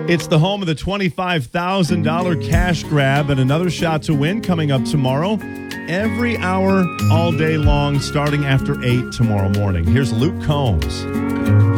It's the home of the $25,000 cash grab and another shot to win coming up tomorrow. Every hour, all day long, starting after 8 tomorrow morning. Here's Luke Combs.